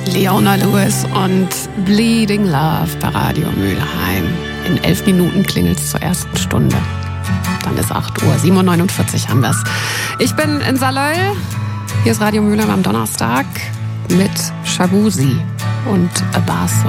Leona Lewis und Bleeding Love bei Radio Mülheim. In 11 Minuten klingelt's zur ersten Stunde. Dann ist 8 Uhr, 7.49 Uhr haben wir's. Ich bin in Saarlouis. Hier ist Radio Mülheim am Donnerstag mit Shabuzi und Abbas.